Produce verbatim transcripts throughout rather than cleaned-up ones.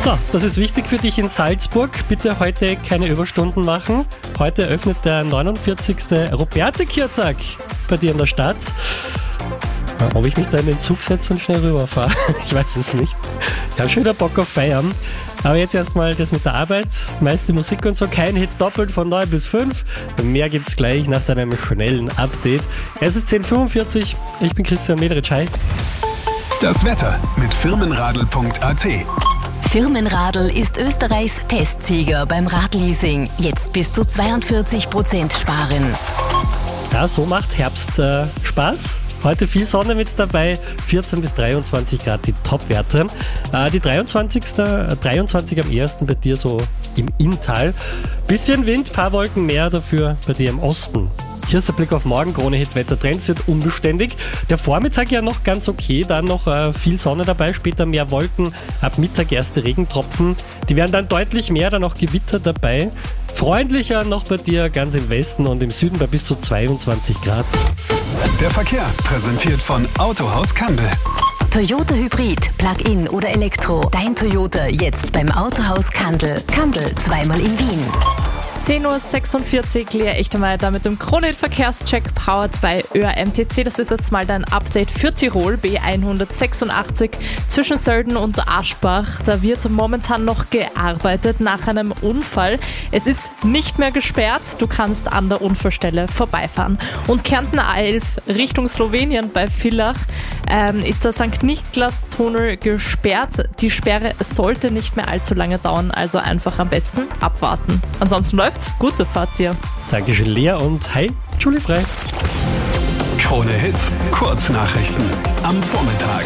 So, das ist wichtig für dich in Salzburg. Bitte heute keine Überstunden machen. Heute eröffnet der neunundvierzigste Robertekirtag bei dir in der Stadt. Ob ich mich da in den Zug setze und schnell rüberfahre, ich weiß es nicht. Ich habe schon wieder Bock auf Feiern. Aber jetzt erstmal das mit der Arbeit. Meiste Musik und so, kein Hits doppelt von neun bis fünf. Mehr gibt's gleich nach deinem schnellen Update. Es ist zehn Uhr fünfundvierzig. Ich bin Christian Mederitsch. Hi. Das Wetter mit firmenradl punkt a t. Firmenradl ist Österreichs Testsieger beim Radleasing. Jetzt bis zu zweiundvierzig Prozent sparen. Ja, so macht Herbst äh, Spaß. Heute viel Sonne mit dabei, vierzehn bis dreiundzwanzig Grad die Topwerte. Äh, die dreiundzwanzig, äh, dreiundzwanzig am ersten bei dir so im Inntal. Bisschen Wind, paar Wolken mehr dafür bei dir im Osten. Hier ist der Blick auf morgen. Krone-Hit Wettertrends wird unbeständig. Der Vormittag ja noch ganz okay, dann noch äh, viel Sonne dabei, später mehr Wolken, ab Mittag erste Regentropfen. Die werden dann deutlich mehr, dann auch Gewitter dabei. Freundlicher noch bei dir ganz im Westen und im Süden bei bis zu zweiundzwanzig Grad. Der Verkehr präsentiert von Autohaus Kandel. Toyota Hybrid, Plug-in oder Elektro. Dein Toyota jetzt beim Autohaus Kandel. Kandel, zweimal in Wien. zehn Uhr sechsundvierzig, Lea Echtermeier mit dem Krone-Verkehrscheck powered bei ÖAM T C. Das ist jetzt mal dein Update für Tirol, B hundertsechsundachtzig zwischen Sölden und Aschbach. Da wird momentan noch gearbeitet nach einem Unfall. Es ist nicht mehr gesperrt, du kannst an der Unfallstelle vorbeifahren. Und Kärnten A elf Richtung Slowenien bei Villach ähm, ist der Sankt Niklas-Tunnel gesperrt. Die Sperre sollte nicht mehr allzu lange dauern, also einfach am besten abwarten. Ansonsten läuft's. Gute Fahrt dir. Dankeschön, Lea, und hi, Julie Frei. Krone-Hit, Kurznachrichten am Vormittag.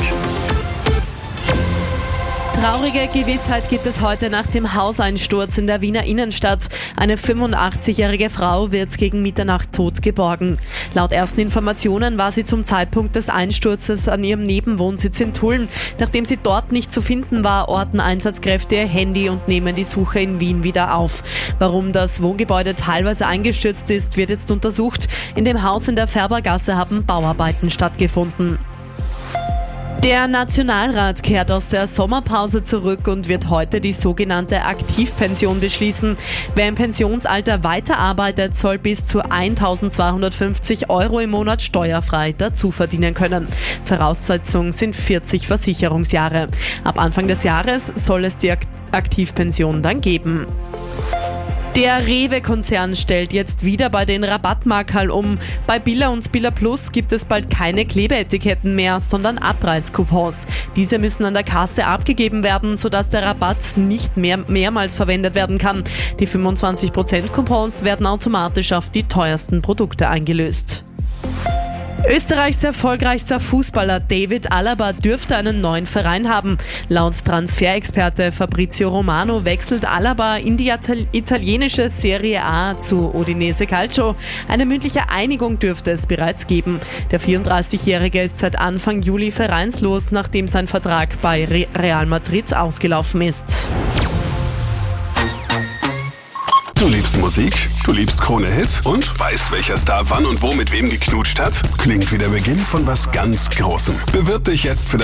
Traurige Gewissheit gibt es heute nach dem Hauseinsturz in der Wiener Innenstadt. Eine fünfundachtzigjährige Frau wird gegen Mitternacht tot geborgen. Laut ersten Informationen war sie zum Zeitpunkt des Einsturzes an ihrem Nebenwohnsitz in Tulln. Nachdem sie dort nicht zu finden war, orten Einsatzkräfte ihr Handy und nehmen die Suche in Wien wieder auf. Warum das Wohngebäude teilweise eingestürzt ist, wird jetzt untersucht. In dem Haus in der Färbergasse haben Bauarbeiten stattgefunden. Der Nationalrat kehrt aus der Sommerpause zurück und wird heute die sogenannte Aktivpension beschließen. Wer im Pensionsalter weiterarbeitet, soll bis zu eintausendzweihundertfünfzig Euro im Monat steuerfrei dazu verdienen können. Voraussetzung sind vierzig Versicherungsjahre. Ab Anfang des Jahres soll es die Aktivpension dann geben. Der Rewe-Konzern stellt jetzt wieder bei den Rabattmarkerl um. Bei Billa und Billa Plus gibt es bald keine Klebeetiketten mehr, sondern Abreißcoupons. Diese müssen an der Kasse abgegeben werden, sodass der Rabatt nicht mehr mehrmals verwendet werden kann. Die fünfundzwanzig Prozent Coupons werden automatisch auf die teuersten Produkte eingelöst. Österreichs erfolgreichster Fußballer David Alaba dürfte einen neuen Verein haben. Laut Transferexperte Fabrizio Romano wechselt Alaba in die italienische Serie A zu Udinese Calcio. Eine mündliche Einigung dürfte es bereits geben. Der vierunddreißigjährige ist seit Anfang Juli vereinslos, nachdem sein Vertrag bei Real Madrid ausgelaufen ist. Du liebst Musik, du liebst Krone-Hit und weißt, welcher Star wann und wo mit wem geknutscht hat? Klingt wie der Beginn von was ganz Großem. Bewirb dich jetzt für